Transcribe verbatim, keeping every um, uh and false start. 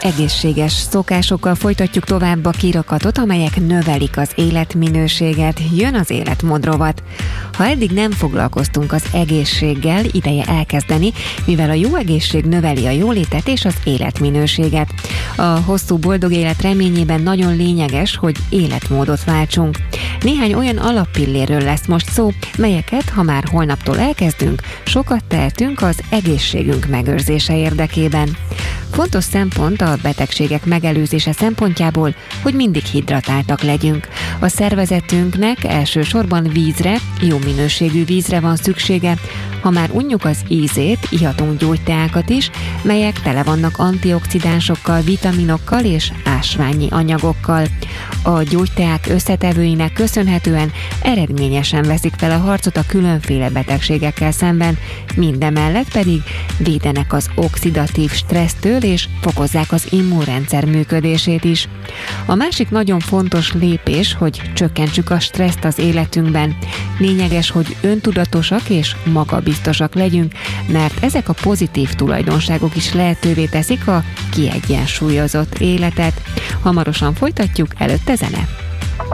Egészséges szokásokkal folytatjuk tovább a kirakatot, amelyek növelik az életminőséget. Jön az életmód rovat. Ha eddig nem foglalkoztunk az egészséggel, ideje elkezdeni, mivel a jó egészség növeli a jólétet és az életminőséget. A hosszú boldog élet reményében nagyon lényeges, hogy életmódot váltsunk. Néhány olyan alappillérről lesz most szó, melyeket, ha már holnaptól elkezdünk, sokat tehetünk az egészségünk megőrzése érdekében. Fontos szempont a betegségek megelőzése szempontjából, hogy mindig hidratáltak legyünk. A szervezetünknek elsősorban vízre, jó minőségű vízre van szüksége. Ha már unjuk az ízét, ihatunk gyógyteákat is, melyek tele vannak antioxidánsokkal, vitaminokkal és ásványi anyagokkal. A gyógyteák összetevőinek köszönhetően eredményesen veszik fel a harcot a különféle betegségekkel szemben, mindemellett pedig védenek az oxidatív stressztől és fokozzák az immunrendszer működését is. A másik nagyon fontos lépés, hogy csökkentsük a stresszt az életünkben. Lényeges, hogy öntudatosak és magabiztosak legyünk, mert ezek a pozitív tulajdonságok is lehetővé teszik a kiegyensúlyozott életet. Hamarosan folytatjuk, előtte zene.